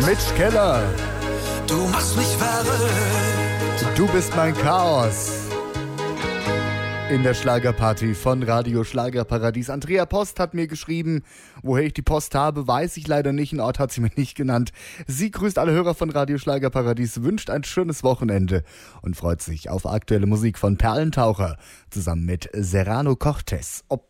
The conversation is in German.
Mitch Keller. Du machst mich verrückt. Du bist mein Chaos. In der Schlagerparty von Radio Schlagerparadies. Andrea Post hat mir geschrieben, woher ich die Post habe, weiß ich leider nicht. Einen Ort hat sie mir nicht genannt. Sie grüßt alle Hörer von Radio Schlagerparadies, wünscht ein schönes Wochenende und freut sich auf aktuelle Musik von Perlentaucher zusammen mit Serrano Cortez. Ob